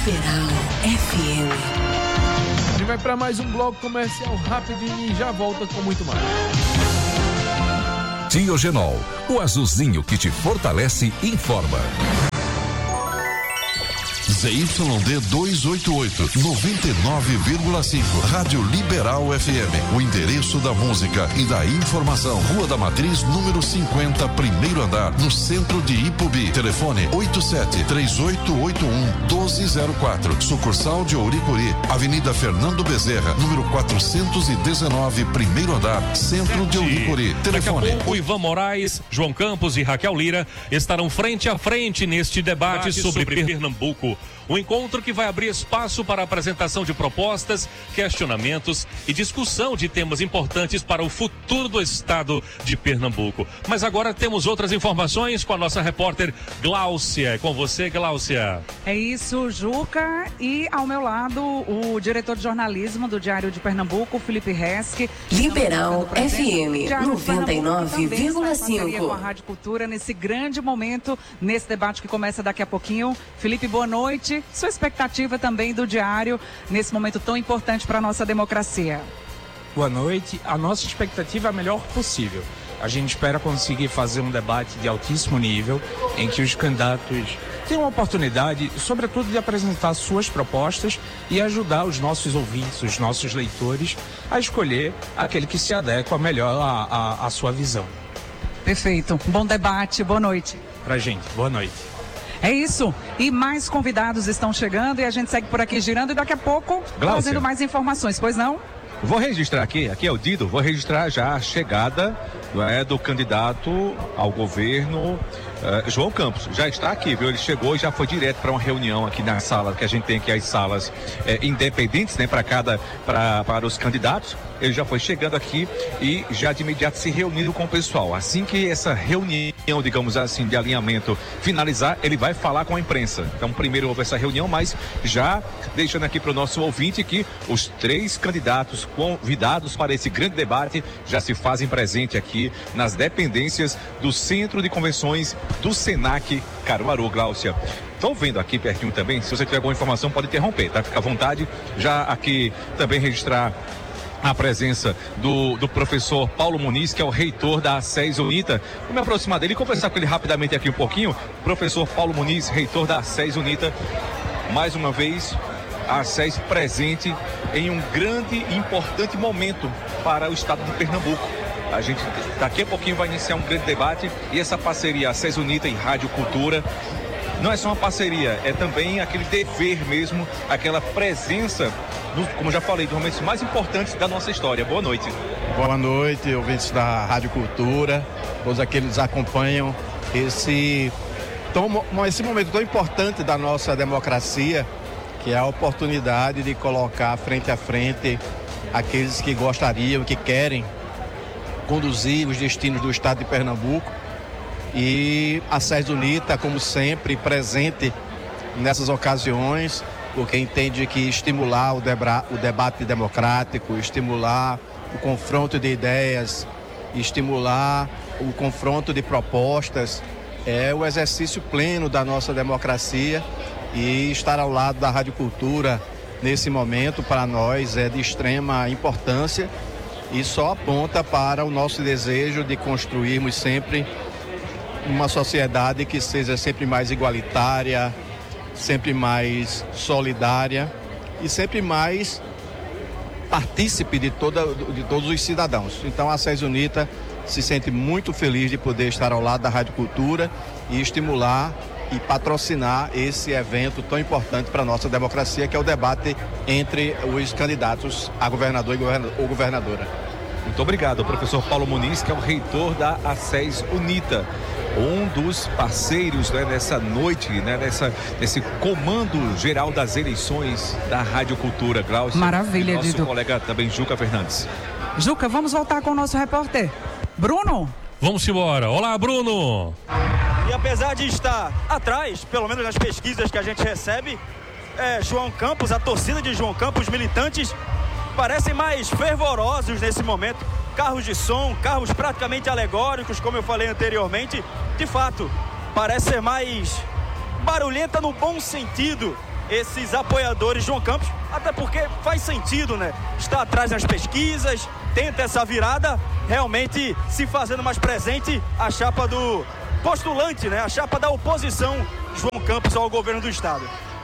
Liberal FM. A gente vai para mais um bloco comercial rapidinho e já volta com muito mais. Diogenol, o azulzinho que te fortalece, informa. ZYD 288, 99,5. Rádio Liberal FM. O endereço da música e da informação. Rua da Matriz, número 50, primeiro andar, no centro de Ipubi. Telefone 87-3881-1204. Sucursal de Ouricuri. Avenida Fernando Bezerra, número 419, primeiro andar, centro de Ouricuri. Telefone. Daqui a pouco, Ivan Moraes, João Campos e Raquel Lira estarão frente a frente neste debate sobre Pernambuco. Um encontro que vai abrir espaço para a apresentação de propostas, questionamentos e discussão de temas importantes para o futuro do estado de Pernambuco. Mas agora temos outras informações com a nossa repórter Gláucia. É com você, Gláucia. É isso, Juca. E ao meu lado, o diretor de jornalismo do Diário de Pernambuco, Felipe Resch. Liberal FM 99,5. Com a Rádio Cultura nesse grande momento, nesse debate que começa daqui a pouquinho. Felipe, boa noite. Sua expectativa também do Diário nesse momento tão importante para a nossa democracia. Boa noite. A nossa expectativa é a melhor possível. A gente espera conseguir fazer um debate de altíssimo nível, em que os candidatos tenham a oportunidade, sobretudo, de apresentar suas propostas e ajudar os nossos ouvintes, os nossos leitores, a escolher aquele que se adequa melhor à sua visão. Perfeito. Bom debate. Boa noite. Pra gente. Boa noite. É isso, e mais convidados estão chegando e a gente segue por aqui girando e daqui a pouco trazendo mais informações, pois não? Vou registrar aqui é o Dido, vou registrar já a chegada do candidato ao governo, João Campos. Já está aqui, viu? Ele chegou e já foi direto para uma reunião aqui na sala, que a gente tem aqui as salas independentes, né, para os candidatos. Ele já foi chegando aqui e já de imediato se reunindo com o pessoal. Assim que essa reunião, digamos assim, de alinhamento finalizar, ele vai falar com a imprensa. Então, primeiro houve essa reunião, mas já deixando aqui para o nosso ouvinte que os 3 candidatos convidados para esse grande debate já se fazem presente aqui nas dependências do Centro de Convenções do Senac Caruaru, Gláucia. Estou vendo aqui pertinho também, se você tiver alguma informação pode interromper, tá? Fica à vontade. Já aqui também registrar a presença do professor Paulo Muniz, que é o reitor da SES UNITA. Vou me aproximar dele e conversar com ele rapidamente aqui um pouquinho. Professor Paulo Muniz, reitor da SES UNITA, mais uma vez a SES presente em um grande e importante momento para o estado de Pernambuco. A gente daqui a pouquinho vai iniciar um grande debate e essa parceria, a SES UNITA e Rádio Cultura, não é só uma parceria, é também aquele dever mesmo, aquela presença, como já falei, dos momentos mais importantes da nossa história. Boa noite. Boa noite, ouvintes da Rádio Cultura, todos aqueles que acompanham esse momento tão importante da nossa democracia, que é a oportunidade de colocar frente a frente aqueles que gostariam, que querem conduzir os destinos do estado de Pernambuco. E a SES UNITA, como sempre, presente nessas ocasiões, porque entende que estimular o debate democrático, estimular o confronto de ideias, estimular o confronto de propostas, é o exercício pleno da nossa democracia, e estar ao lado da Rádio Cultura nesse momento, para nós, é de extrema importância e só aponta para o nosso desejo de construirmos sempre uma sociedade que seja sempre mais igualitária, sempre mais solidária e sempre mais partícipe de todos os cidadãos. Então a SES UNITA se sente muito feliz de poder estar ao lado da Rádio Cultura e estimular e patrocinar esse evento tão importante para a nossa democracia, que é o debate entre os candidatos a governador ou governadora. Muito obrigado, professor Paulo Muniz, que é o reitor da SES UNITA, um dos parceiros, né, nessa noite, né, nesse comando geral das eleições da Rádio Cultura, Gláucia. Maravilha, nosso Dido. Colega também, Juca Fernandes. Juca, vamos voltar com o nosso repórter, Bruno. Vamos embora. Olá, Bruno. E apesar de estar atrás, pelo menos nas pesquisas que a gente recebe, João Campos, a torcida de João Campos, os militantes, parecem mais fervorosos nesse momento. Carros de som, carros praticamente alegóricos, como eu falei anteriormente. De fato, parece ser mais barulhenta no bom sentido esses apoiadores de João Campos, até porque faz sentido, né? Está atrás nas pesquisas, tenta essa virada, realmente se fazendo mais presente a chapa do postulante, né? A chapa da oposição, João Campos, ao governo do estado.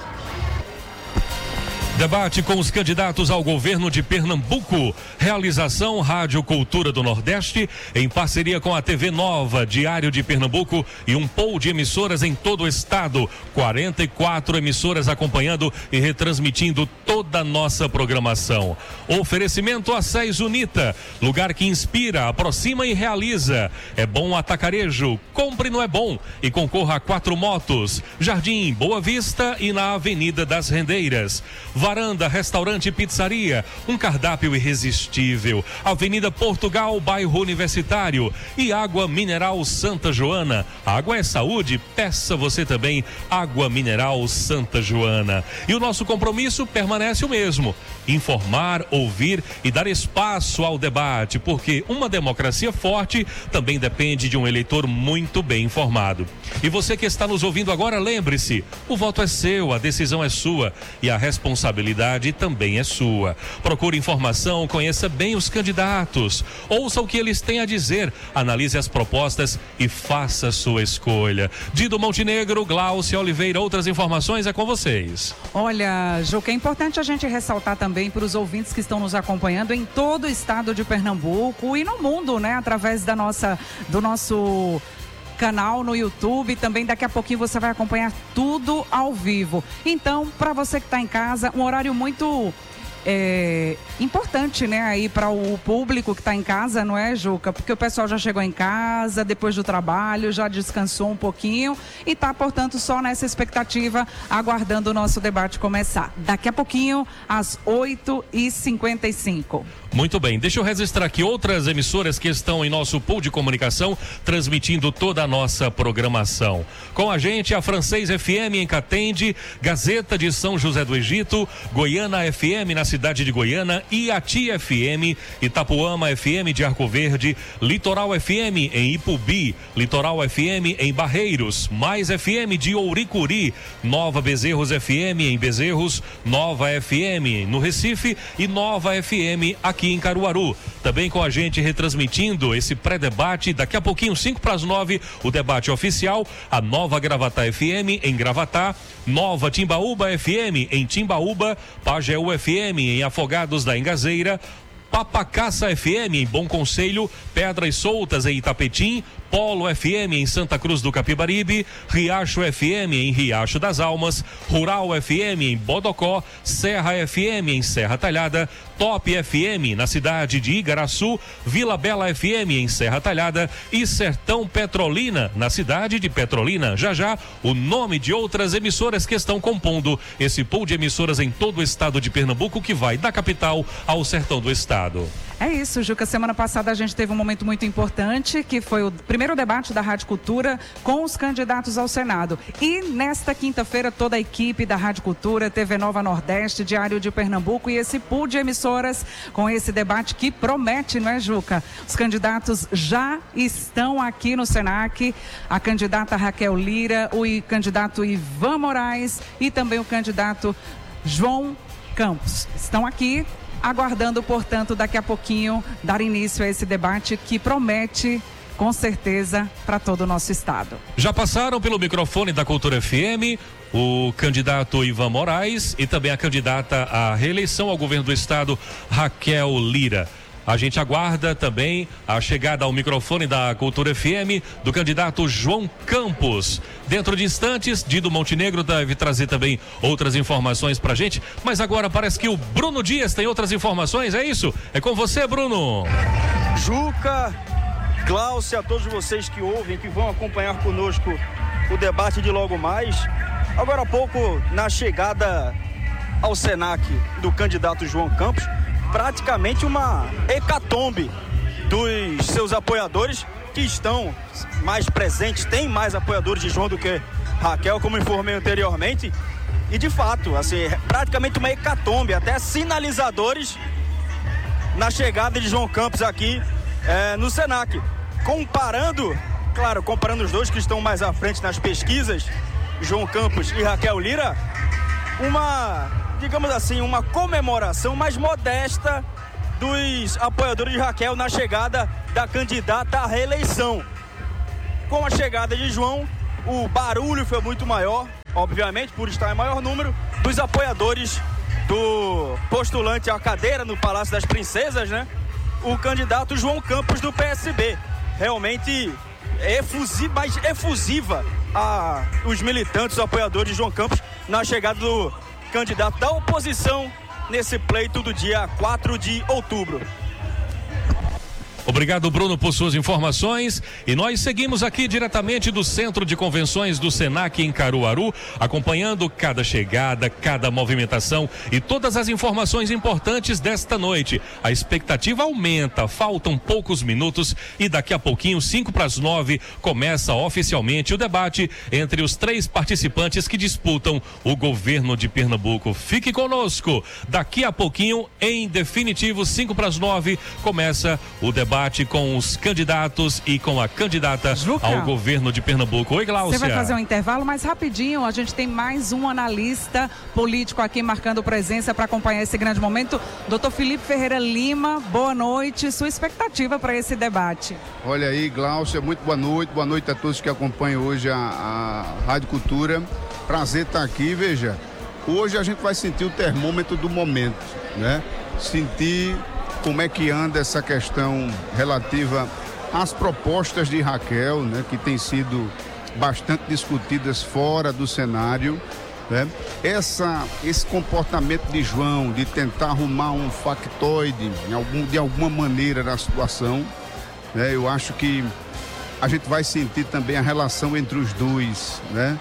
Debate com os candidatos ao governo de Pernambuco. Realização Rádio Cultura do Nordeste, em parceria com a TV Nova, Diário de Pernambuco e um pool de emissoras em todo o estado. 44 emissoras acompanhando e retransmitindo toda a nossa programação. Oferecimento Asséis Unita, lugar que inspira, aproxima e realiza. É bom atacarejo, compre no É Bom e concorra a 4 motos. Jardim Boa Vista e na Avenida das Rendeiras. Varanda, restaurante e pizzaria, um cardápio irresistível. Avenida Portugal, bairro Universitário. E Água Mineral Santa Joana. Água é saúde, peça você também Água Mineral Santa Joana. E o nosso compromisso permanece o mesmo: informar, ouvir e dar espaço ao debate, porque uma democracia forte também depende de um eleitor muito bem informado. E você que está nos ouvindo agora, lembre-se, o voto é seu, a decisão é sua e a responsabilidade também é sua. Procure informação, conheça bem os candidatos, ouça o que eles têm a dizer, analise as propostas e faça a sua escolha. Dido Montenegro, Glaucia Oliveira, outras informações é com vocês. Olha, Juca, é importante a gente ressaltar também para os ouvintes que estão nos acompanhando em todo o estado de Pernambuco e no mundo, né, através do nosso canal no YouTube. Também daqui a pouquinho você vai acompanhar tudo ao vivo. Então, para você que está em casa, um horário muito importante, né, aí para o público que está em casa, não é, Juca? Porque o pessoal já chegou em casa depois do trabalho, já descansou um pouquinho e está, portanto, só nessa expectativa, aguardando o nosso debate começar. Daqui a pouquinho, às 8h55. Muito bem, deixa eu registrar aqui outras emissoras que estão em nosso pool de comunicação, transmitindo toda a nossa programação. Com a gente, a Francês FM em Catende, Gazeta de São José do Egito, Goiânia FM na cidade de Goiânia, Iati FM, Itapuama FM de Arco Verde, Litoral FM em Ipubi, Litoral FM em Barreiros, Mais FM de Ouricuri, Nova Bezerros FM em Bezerros, Nova FM no Recife e Nova FM aqui em Caruaru. Também com a gente retransmitindo esse pré-debate, daqui a pouquinho, 8:55, o debate oficial, a Nova Gravatá FM em Gravatá, Nova Timbaúba FM em Timbaúba, Pajeú FM em Afogados da Engazeira, Papacaça FM em Bom Conselho, Pedras Soltas em Itapetim, Polo FM em Santa Cruz do Capibaribe, Riacho FM em Riacho das Almas, Rural FM em Bodocó, Serra FM em Serra Talhada, Top FM na cidade de Igaraçu, Vila Bela FM em Serra Talhada e Sertão Petrolina na cidade de Petrolina. Já já, o nome de outras emissoras que estão compondo esse pool de emissoras em todo o estado de Pernambuco, que vai da capital ao sertão do estado. É isso, Juca. Semana passada a gente teve um momento muito importante, que foi o primeiro debate da Rádio Cultura com os candidatos ao Senado. E nesta quinta-feira, toda a equipe da Rádio Cultura, TV Nova Nordeste, Diário de Pernambuco e esse pool de emissoras com esse debate que promete, não é, Juca? Os candidatos já estão aqui no Senac, a candidata Raquel Lira, o candidato Ivan Moraes e também o candidato João Campos. Estão aqui aguardando, portanto, daqui a pouquinho dar início a esse debate que promete, com certeza, para todo o nosso estado. Já passaram pelo microfone da Cultura FM o candidato Ivan Moraes e também a candidata à reeleição ao governo do estado, Raquel Lira. A gente aguarda também a chegada ao microfone da Cultura FM do candidato João Campos. Dentro de instantes, Dido Montenegro deve trazer também outras informações pra gente, mas agora parece que o Bruno Dias tem outras informações, é isso? É com você, Bruno. Juca, Glaucia, a todos vocês que ouvem, que vão acompanhar conosco o debate de logo mais. Agora há pouco, na chegada ao Senac do candidato João Campos, praticamente uma hecatombe dos seus apoiadores que estão mais presentes, tem mais apoiadores de João do que Raquel, como informei anteriormente, e de fato, assim, praticamente uma hecatombe, até sinalizadores na chegada de João Campos aqui no Senac. Comparando os dois que estão mais à frente nas pesquisas, João Campos e Raquel Lira, digamos assim, uma comemoração mais modesta dos apoiadores de Raquel na chegada da candidata à reeleição. Com a chegada de João, o barulho foi muito maior, obviamente, por estar em maior número, dos apoiadores do postulante à cadeira no Palácio das Princesas, né? O candidato João Campos do PSB. Realmente mais efusiva os militantes, os apoiadores de João Campos na chegada do candidato da oposição nesse pleito do dia 4 de outubro. Obrigado, Bruno, por suas informações. E nós seguimos aqui diretamente do Centro de Convenções do Senac em Caruaru, acompanhando cada chegada, cada movimentação e todas as informações importantes desta noite. A expectativa aumenta, faltam poucos minutos e daqui a pouquinho, 8:55, começa oficialmente o debate entre os 3 participantes que disputam o governo de Pernambuco. Fique conosco. Daqui a pouquinho, em definitivo, 8:55, começa o debate com os candidatos e com a candidata ao governo de Pernambuco. Oi, Gláucia. Você vai fazer um intervalo, mas rapidinho, a gente tem mais um analista político aqui marcando presença para acompanhar esse grande momento. Dr. Felipe Ferreira Lima, boa noite. Sua expectativa para esse debate? Olha aí, Gláucia, muito boa noite a todos que acompanham hoje a Rádio Cultura. Prazer estar aqui, veja, hoje a gente vai sentir o termômetro do momento, né? Sentir como é que anda essa questão relativa às propostas de Raquel, né, que tem sido bastante discutidas fora do cenário, né? Esse comportamento de João de tentar arrumar um factoide de alguma maneira na situação, né? Eu acho que a gente vai sentir também a relação entre os dois, né?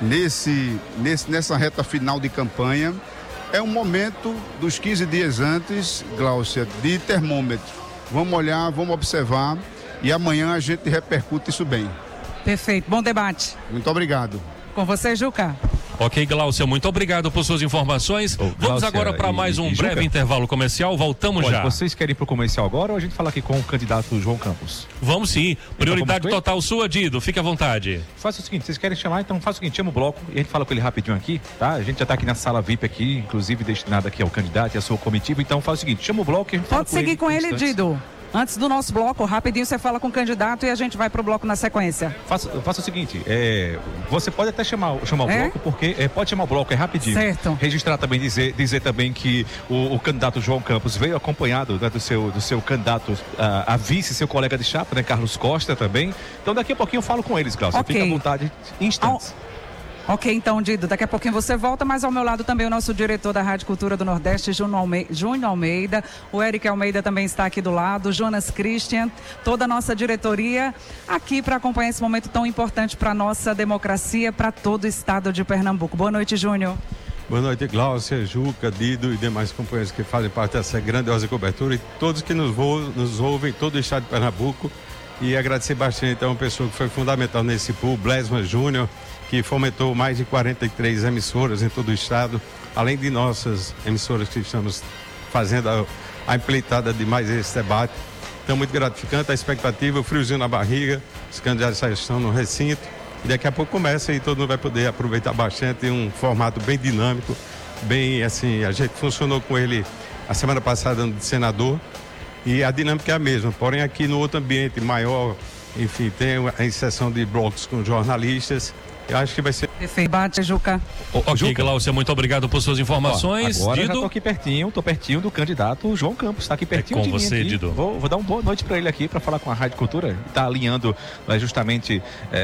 Nessa reta final de campanha. É um momento dos 15 dias antes, Gláucia, de termômetro. Vamos olhar, vamos observar e amanhã a gente repercute isso bem. Perfeito, bom debate. Muito obrigado. Com você, Juca. Ok, Gláucia, muito obrigado por suas informações. Vamos agora para mais um breve intervalo comercial. Voltamos já. Vocês querem ir para o comercial agora ou a gente fala aqui com o candidato João Campos? Vamos sim. Prioridade total sua, Dido. Fique à vontade. Faça o seguinte, vocês querem chamar, então faça o seguinte, chama o bloco e a gente fala com ele rapidinho aqui, tá? A gente já está aqui na sala VIP aqui, inclusive destinada aqui ao candidato e à sua comitiva. Então faz o seguinte, chama o bloco e a gente fala com ele. Pode seguir com ele, Dido. Antes do nosso bloco, rapidinho você fala com o candidato e a gente vai pro bloco na sequência. Faça o seguinte, você pode até chamar o bloco, porque pode chamar o bloco, é rapidinho. Certo. Registrar também, dizer também que o candidato João Campos veio acompanhado, né, do seu candidato a vice, seu colega de chapa, né, Carlos Costa também. Então daqui a pouquinho eu falo com eles, Glaucia. Okay. Fica à vontade, instantes. Ok, então, Dido, daqui a pouquinho você volta, mas ao meu lado também o nosso diretor da Rádio Cultura do Nordeste, Júnior Almeida, o Eric Almeida também está aqui do lado, Jonas Christian, toda a nossa diretoria aqui para acompanhar esse momento tão importante para a nossa democracia, para todo o estado de Pernambuco. Boa noite, Júnior. Boa noite, Gláucia, Juca, Dido e demais companheiros que fazem parte dessa grandiosa cobertura e todos que nos ouvem, todo o estado de Pernambuco. E agradecer bastante então a uma pessoa que foi fundamental nesse pool, Blesman Júnior, que fomentou mais de 43 emissoras em todo o estado, além de nossas emissoras que estamos fazendo a empreitada de mais esse debate. Então, muito gratificante a expectativa, o friozinho na barriga, os candidatos já estão no recinto, e daqui a pouco começa e todo mundo vai poder aproveitar bastante, um formato bem dinâmico, bem assim, a gente funcionou com ele a semana passada de senador, e a dinâmica é a mesma, porém aqui no outro ambiente maior, enfim, tem a inserção de blocos com jornalistas. Eu acho que vai ser... Perfeito, bate, Juca. Ok, Gláucia, muito obrigado por suas informações. Agora Dido? já tô aqui pertinho, do candidato João Campos, tá aqui pertinho com você, aqui. Dido. Vou dar uma boa noite para ele aqui, para falar com a Rádio Cultura, tá alinhando justamente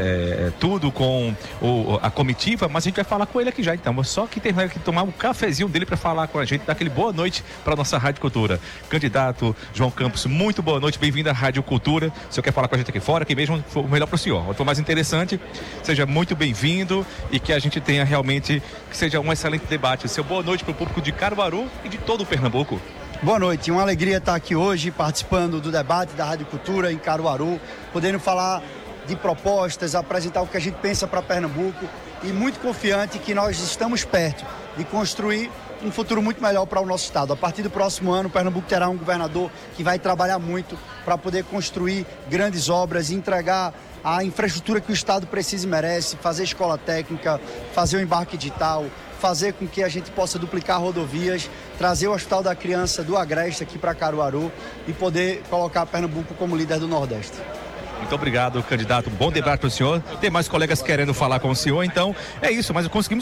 tudo com a comitiva, mas a gente vai falar com ele aqui já, então, só que terminar aqui, tomar um cafezinho dele para falar com a gente, dar aquele boa noite para nossa Rádio Cultura. Candidato João Campos, muito boa noite, bem-vindo à Rádio Cultura. Se o senhor quer falar com a gente aqui fora, aqui mesmo, for melhor para o senhor. O mais interessante, seja muito bem-vindo e que a gente tenha realmente, que seja um excelente debate. Seu boa noite para o público de Caruaru e de todo o Pernambuco. Boa noite, uma alegria estar aqui hoje participando do debate da Rádio Cultura em Caruaru, podendo falar de propostas, apresentar o que a gente pensa para Pernambuco e muito confiante que nós estamos perto de construir um futuro muito melhor para o nosso estado. A partir do próximo ano, Pernambuco terá um governador que vai trabalhar muito para poder construir grandes obras e entregar a infraestrutura que o estado precisa e merece, fazer escola técnica, fazer o embarque digital, fazer com que a gente possa duplicar rodovias, trazer o Hospital da Criança do Agreste aqui para Caruaru e poder colocar Pernambuco como líder do Nordeste. Muito obrigado, candidato. Bom debate para o senhor. Tem mais colegas querendo falar com o senhor, então é isso, mas conseguimos